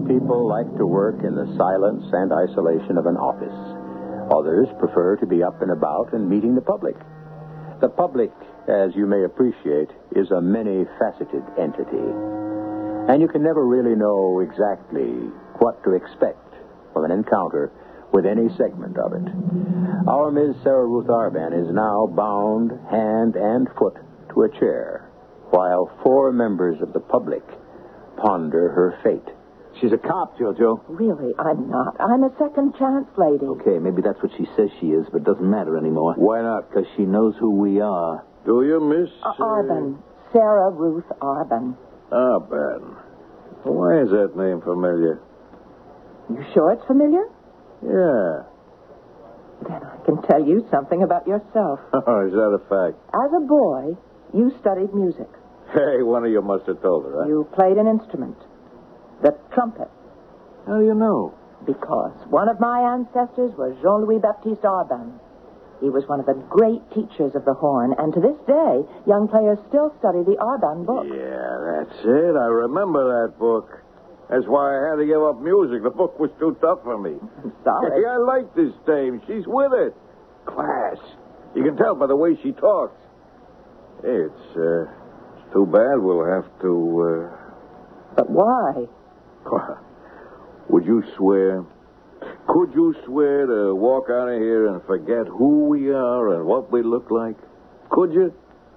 Some people like to work in the silence and isolation of an office. Others prefer to be up and about and meeting the public. The public, as you may appreciate, is a many-faceted entity. And you can never really know exactly what to expect from an encounter with any segment of it. Our Ms. Sarah Ruth Arban is now bound hand and foot to a chair, while 4 members of the public ponder her fate. She's a cop, Jojo. Really, I'm not. I'm a second chance lady. Okay, maybe that's what she says she is, but it doesn't matter anymore. Why not? Because she knows who we are. Do you, Miss? Arban. Sarah Ruth Arban. Arban. Why is that name familiar? You sure it's familiar? Yeah. Then I can tell you something about yourself. Oh, is that a fact? As a boy, you studied music. Hey, one of you must have told her, huh? You played an instrument. The trumpet. How do you know? Because one of my ancestors was Jean-Louis Baptiste Arban. He was one of the great teachers of the horn, and to this day, young players still study the Arban book. Yeah, that's it. I remember that book. That's why I had to give up music. The book was too tough for me. I'm sorry. Hey, I like this dame. She's with it. Class. You can tell by the way she talks. Hey, it's too bad we'll have to, But why? Would you swear? Could you swear to walk out of here and forget who we are and what we look like? Could you?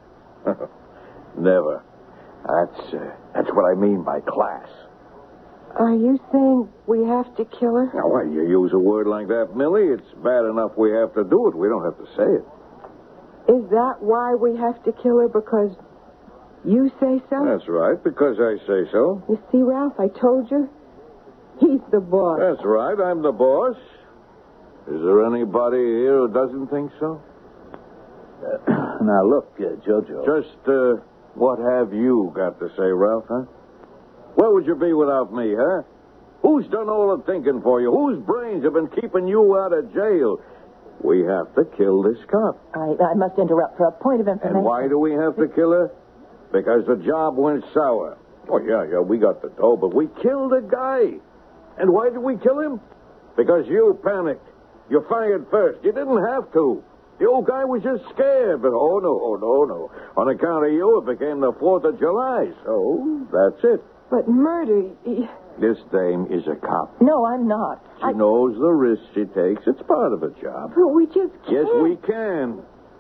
Never. That's what I mean by class. Are you saying we have to kill her? Now, why you use a word like that, Millie? It's bad enough we have to do it. We don't have to say it. Is that why we have to kill her? Because you say so? That's right, because I say so. You see, Ralph, I told you. He's the boss. That's right, I'm the boss. Is there anybody here who doesn't think so? Now, look, Jojo. Just, what have you got to say, Ralph, huh? Where would you be without me, huh? Who's done all the thinking for you? Whose brains have been keeping you out of jail? We have to kill this cop. I must interrupt for a point of information. And why do we have to kill her? Because the job went sour. Oh, yeah, we got the dough, but we killed a guy. And why did we kill him? Because you panicked. You fired first. You didn't have to. The old guy was just scared. But, oh, no. On account of you, it became the 4th of July. So, that's it. But murder... This dame is a cop. No, I'm not. She knows the risk she takes. It's part of the job. But we just can't. Yes, we can.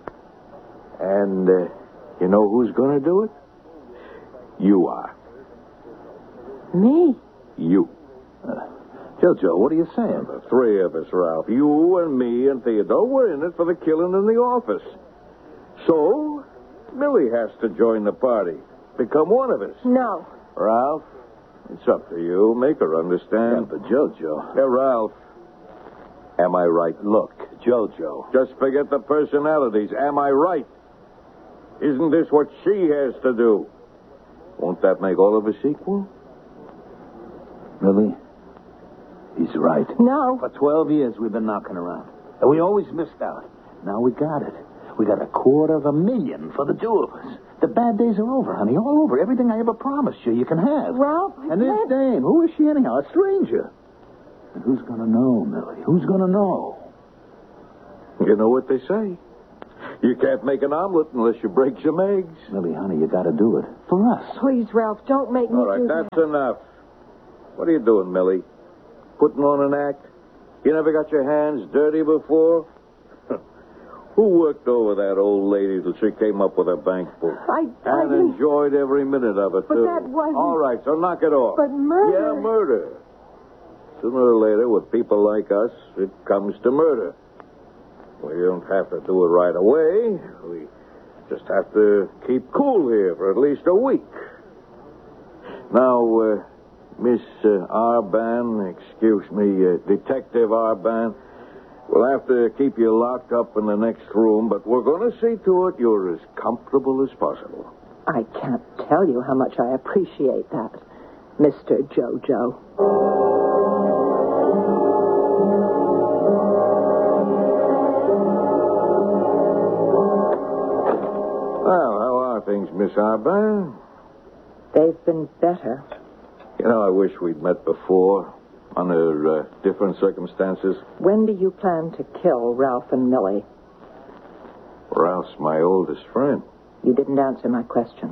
And you know who's going to do it? You are. Me? You. Jojo, what are you saying? The 3 of us, Ralph. You and me and Theodore, we're in it for the killing in the office. So, Millie has to join the party. Become one of us. No. Ralph, it's up to you. Make her understand. Yeah, but Jojo. Hey, Ralph. Am I right? Look, Jojo. Just forget the personalities. Am I right? Isn't this what she has to do? Won't that make all of us equal? Millie, he's right. No. For 12 years we've been knocking around. And we always missed out. Now we got it. We got $250,000 for the 2 of us. The bad days are over, honey. All over. Everything I ever promised you can have. Ralph, And this dame, who is she anyhow? A stranger. And who's going to know, Millie? Who's going to know? You know what they say. You can't make an omelet unless you break some eggs. Millie, honey, you got to do it. For us. Please, Ralph, don't make me All right, do that's that. enough. What are you doing, Millie? Putting on an act? You never got your hands dirty before? Who worked over that old lady till she came up with her bank book? I And didn't... enjoyed every minute of it, But too. that wasn't... All right, so knock it off. But murder... Yeah, murder. Sooner or later, with people like us, it comes to murder. We don't have to do it right away. We just have to keep cool here for at least a week. Now, Miss Arban, excuse me, Detective Arban, we'll have to keep you locked up in the next room, but we're going to see to it you're as comfortable as possible. I can't tell you how much I appreciate that, Mr. Jojo. Well, how are things, Miss Arban? They've been better. You know, I wish we'd met before, under different circumstances. When do you plan to kill Ralph and Millie? Ralph's my oldest friend. You didn't answer my question.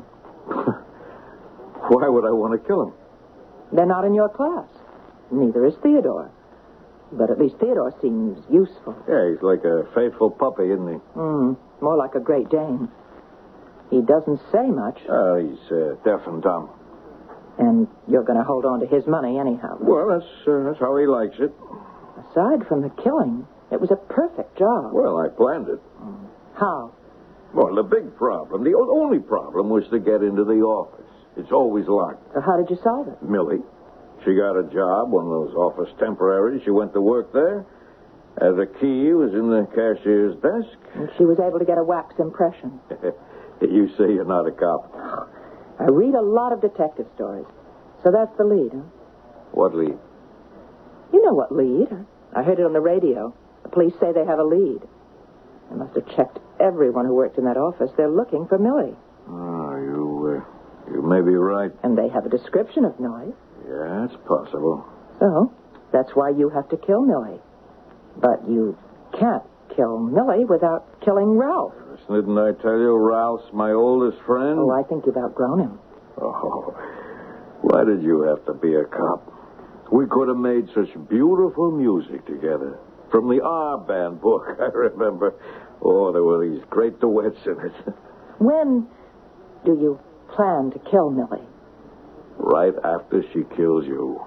Why would I want to kill him? They're not in your class. Neither is Theodore. But at least Theodore seems useful. Yeah, he's like a faithful puppy, isn't he? More like a Great Dane. He doesn't say much. He's deaf and dumb. And you're going to hold on to his money anyhow. Well, that's how he likes it. Aside from the killing, it was a perfect job. Well, I planned it. How? Well, the big problem, the only problem was to get into the office. It's always locked. So how did you solve it? Millie. She got a job, one of those office temporaries. She went to work there. The key was in the cashier's desk. And she was able to get a wax impression. You say you're not a cop. I read a lot of detective stories. So that's the lead, huh? What lead? You know what lead. I heard it on the radio. The police say they have a lead. They must have checked everyone who worked in that office. They're looking for Millie. Oh, you may be right. And they have a description of Millie. Yeah, it's possible. So, that's why you have to kill Millie. But you can't kill Millie without killing Ralph. Didn't I tell you Ralph's my oldest friend? Oh, I think you've outgrown him. Oh, why did you have to be a cop? We could have made such beautiful music together. From the R Band book, I remember. Oh, there were these great duets in it. When do you plan to kill Millie? Right after she kills you.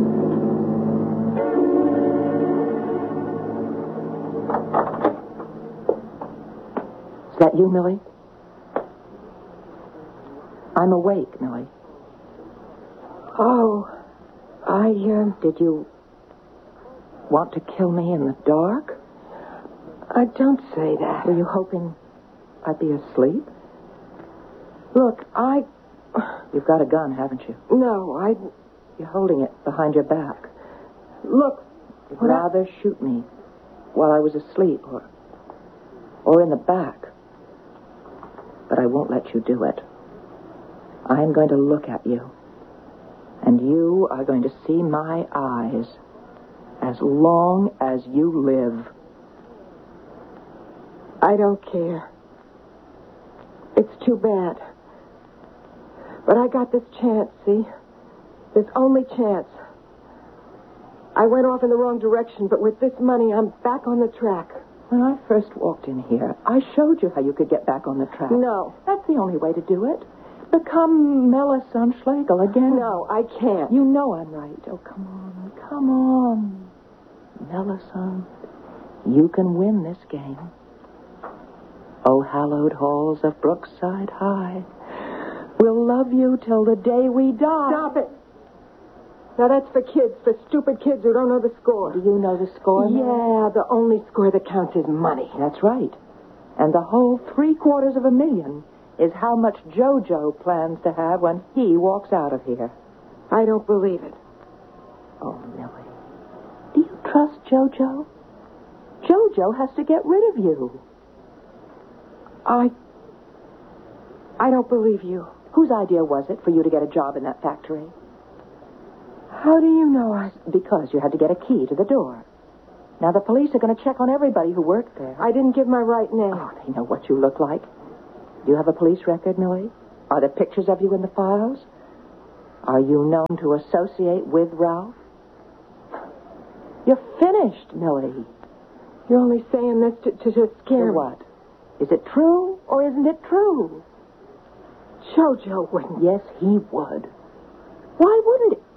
Is that you, Millie? I'm awake, Millie. Oh, Did you want to kill me in the dark? don't say that. Were you hoping I'd be asleep? Look, You've got a gun, haven't you? No, You're holding it behind your back. Look. You'd rather shoot me while I was asleep or in the back. But I won't let you do it. I am going to look at you. And you are going to see my eyes as long as you live. I don't care. It's too bad. But I got this chance, see? This only chance. I went off in the wrong direction, but with this money, I'm back on the track. When I first walked in here, I showed you how you could get back on the track. No. That's the only way to do it. Become Melisande Schlegel again. No, I can't. You know I'm right. Oh, come on. Come on. Melisande, you can win this game. Oh, hallowed halls of Brookside High, we'll love you till the day we die. Stop it. Now, that's for kids, for stupid kids who don't know the score. Do you know the score, Mary? Yeah, the only score that counts is money. That's right. And the whole $750,000 is how much JoJo plans to have when he walks out of here. I don't believe it. Oh, Millie, do you trust JoJo? JoJo has to get rid of you. I don't believe you. Whose idea was it for you to get a job in that factory? How do you know Because you had to get a key to the door. Now, the police are going to check on everybody who worked there. I didn't give my right name. Oh, they know what you look like. Do you have a police record, Millie? Are there pictures of you in the files? Are you known to associate with Ralph? You're finished, Millie. You're only saying this to scare For me. what? Is it true or isn't it true? JoJo wouldn't. Yes, he would. Why wouldn't he?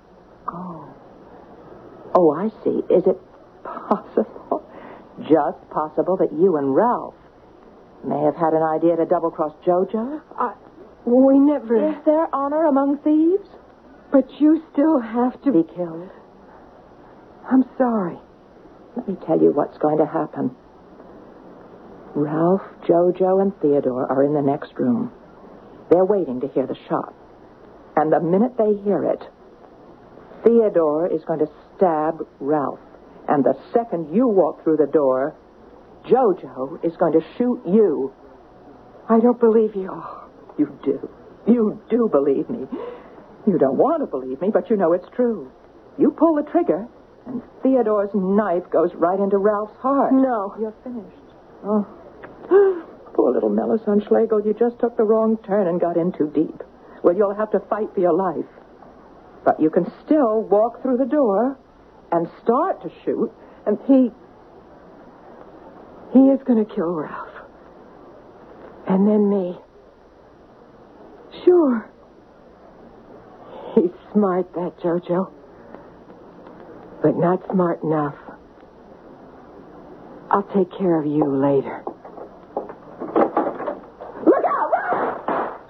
Oh, I see. Is it possible, just possible, that you and Ralph may have had an idea to double-cross JoJo? We never... Is there honor among thieves? But you still have to... Be killed. I'm sorry. Let me tell you what's going to happen. Ralph, JoJo, and Theodore are in the next room. They're waiting to hear the shot. And the minute they hear it, Theodore is going to stab Ralph. And the second you walk through the door, JoJo is going to shoot you. I don't believe you. Oh, you do. You do believe me. You don't want to believe me, but you know it's true. You pull the trigger, and Theodore's knife goes right into Ralph's heart. No. You're finished. Oh. Poor little Melisande Schlegel, you just took the wrong turn and got in too deep. Well, you'll have to fight for your life. But you can still walk through the door and start to shoot, and he is going to kill Ralph. And then me. Sure. He's smart, that Jojo. But not smart enough. I'll take care of you later. Look out, Ralph!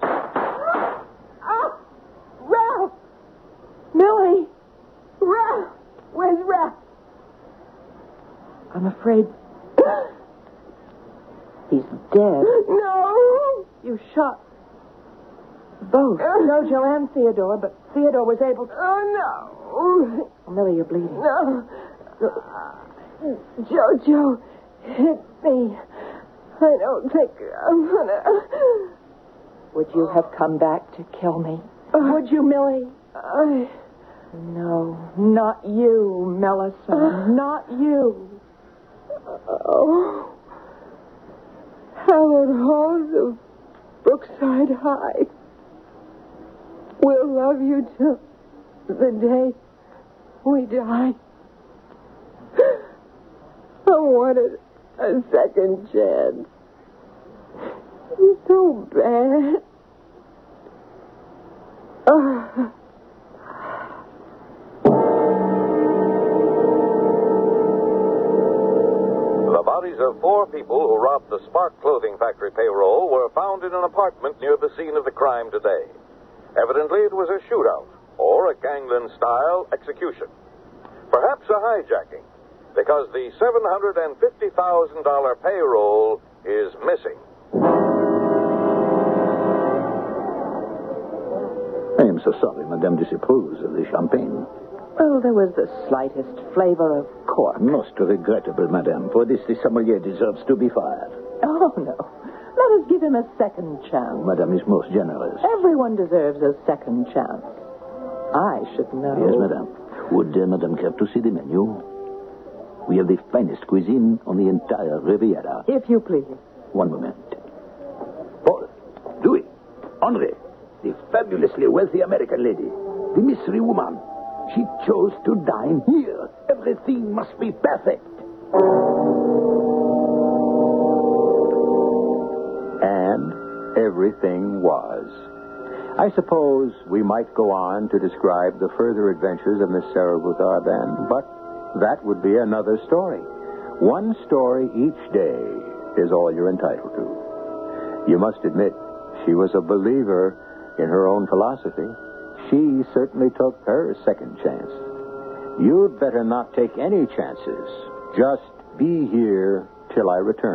Oh, Ralph! Millie! Ralph! Where's Ralph? I'm afraid he's dead. No! You shot both Jojo and Theodore, but Theodore was able to... Oh, no! Oh, Millie, you're bleeding. No. Jojo hit me. I don't think I'm gonna... Would you have come back to kill me? Would you, Millie? No, not you, Melisande. Not you. Oh. Hallowed halls of Brookside High. We'll love you till the day we die. I wanted a second chance. It's so bad. The bodies of 4 people who robbed the Spark Clothing Factory payroll were found in an apartment near the scene of the crime today. Evidently, it was a shootout or a gangland-style execution. Perhaps a hijacking, because the $750,000 payroll is missing. I am so sorry Madame disapproves of the champagne. Well, there was the slightest flavor of cork. Most regrettable, Madame. For this, the sommelier deserves to be fired. Oh, no. Let us give him a second chance. Madame is most generous. Everyone deserves a second chance. I should know. Yes, Madame. Would Madame care to see the menu? We have the finest cuisine on the entire Riviera. If you please. One moment. Paul, Louis, Henri, the fabulously wealthy American lady, the mystery woman. She chose to dine here. Everything must be perfect. And everything was. I suppose we might go on to describe the further adventures of Miss Sarah Ruth Arban, but that would be another story. One story each day is all you're entitled to. You must admit, she was a believer in her own philosophy. She certainly took her second chance. You'd better not take any chances. Just be here till I return.